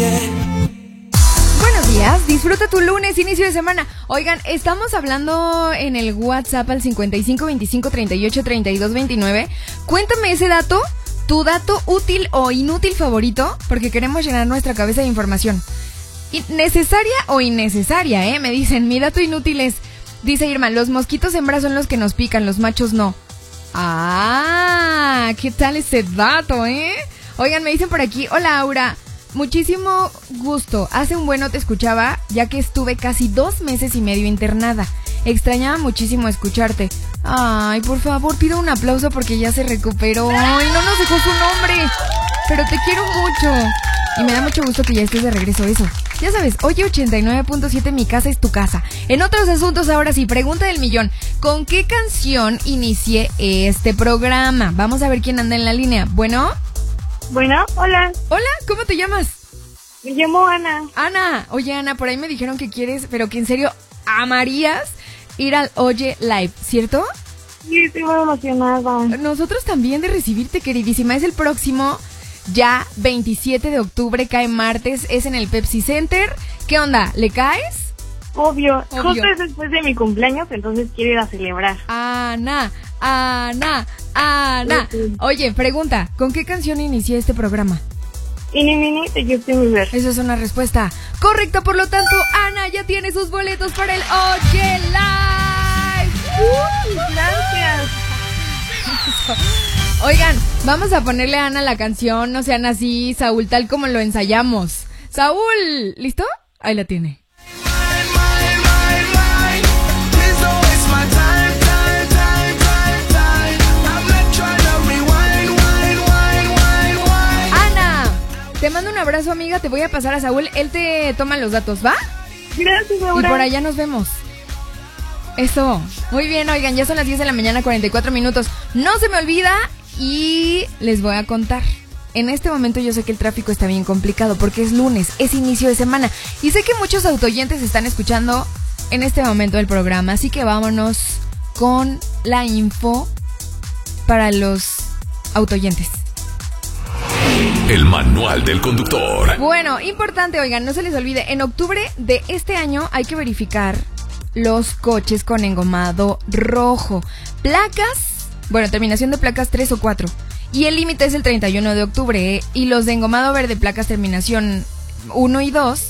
Buenos días, disfruta tu lunes, inicio de semana. Oigan, estamos hablando en el WhatsApp al 55 25 38 32 29. Cuéntame ese dato, tu dato útil o inútil favorito, porque queremos llenar nuestra cabeza de información. ¿Necesaria o innecesaria, Me dicen, mi dato inútil es, dice Irma, los mosquitos hembras son los que nos pican, los machos no. Ah, ¿qué tal ese dato, Oigan, me dicen por aquí, hola Aura, muchísimo gusto, hace un buen no te escuchaba, ya que estuve casi 2 meses y medio internada. Extrañaba muchísimo escucharte. Ay, por favor, pido un aplauso porque ya se recuperó. Ay, no nos dejó su nombre, pero te quiero mucho. Y me da mucho gusto que ya estés de regreso, eso. Ya sabes, oye 89.7, mi casa es tu casa. En otros asuntos, ahora sí, pregunta del millón. ¿Con qué canción inicié este programa? Vamos a ver quién anda en la línea. Bueno, hola. Hola, ¿cómo te llamas? Me llamo Ana. Ana, oye Ana, por ahí me dijeron que quieres, pero que en serio amarías ir al Oye Live, ¿cierto? Sí, estoy muy emocionada. Nosotros también de recibirte, queridísima. Es el próximo, ya 27 de octubre, cae martes, es en el Pepsi Center. ¿Qué onda? ¿Le caes? Obvio. Justo es después de mi cumpleaños, entonces quiero ir a celebrar. Ana. Oye, pregunta, ¿con qué canción inicié este programa? Ini Mini de Justin Bieber. Esa es una respuesta correcta, por lo tanto, Ana ya tiene sus boletos para el Oye Live. Gracias. Oigan, vamos a ponerle a Ana la canción, no sean así, Saúl, tal como lo ensayamos. Saúl, ¿listo? Ahí la tiene. Te mando un abrazo, amiga, te voy a pasar a Saúl, él te toma los datos, ¿va? Gracias, Laura. Y por allá nos vemos. Eso, muy bien, oigan, ya son las 10 de la mañana, 44 minutos. No se me olvida y les voy a contar. En este momento yo sé que el tráfico está bien complicado porque es lunes, es inicio de semana. Y sé que muchos autoyentes están escuchando en este momento el programa, así que vámonos con la info para los autoyentes. El manual del conductor. Bueno, importante, oigan, no se les olvide, en octubre de este año hay que verificar los coches con engomado rojo. Placas, bueno, terminación de placas 3 o 4. Y el límite es el 31 de octubre, Y los de engomado verde, placas terminación 1 y 2,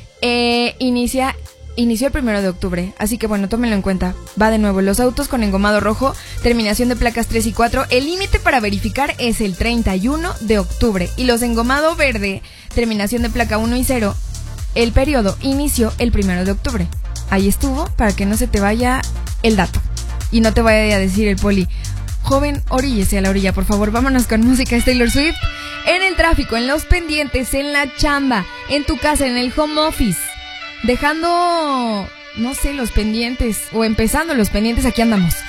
inició el 1 de octubre. Así que bueno, tómenlo en cuenta. Va de nuevo, los autos con engomado rojo, terminación de placas 3 y 4, el límite para verificar es el 31 de octubre. Y los de engomado verde, terminación de placa 1 y 0, el periodo inició el 1 de octubre. Ahí estuvo, para que no se te vaya el dato. Y no te vaya a decir el poli, joven, oríllese a la orilla, por favor. Vámonos con música, es Taylor Swift. En el tráfico, en los pendientes, en la chamba, en tu casa, en el home office, dejando, no sé, los pendientes o empezando los pendientes, aquí andamos.